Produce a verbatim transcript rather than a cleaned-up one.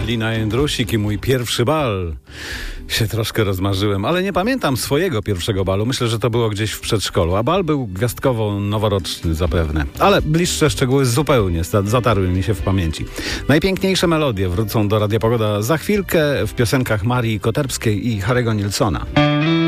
Lina Jędrusik i mój pierwszy bal. Się troszkę rozmarzyłem, ale nie pamiętam swojego pierwszego balu. Myślę, że to było gdzieś w przedszkolu, a bal był gwiazdkowo noworoczny zapewne. Ale bliższe szczegóły zupełnie zatarły mi się w pamięci. Najpiękniejsze melodie wrócą do Radia Pogoda za chwilkę w piosenkach Marii Koterbskiej i Harry'ego Nilssona.